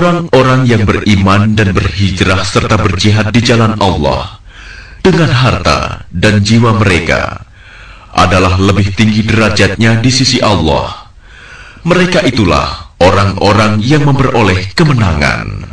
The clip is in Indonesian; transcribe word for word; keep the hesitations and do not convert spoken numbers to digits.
Orang-orang yang beriman dan berhijrah serta berjihad di jalan Allah dengan harta dan jiwa mereka adalah lebih tinggi derajatnya di sisi Allah. Mereka itulah orang-orang yang memperoleh kemenangan.